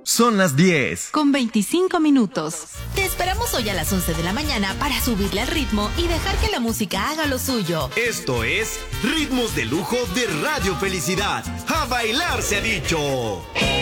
Son las 10. Con 25 minutos. Te esperamos hoy a las 11 de la mañana para subirle al ritmo y dejar que la música haga lo suyo. Esto es Ritmos de Lujo de Radio Felicidad. ¡A bailar se ha dicho!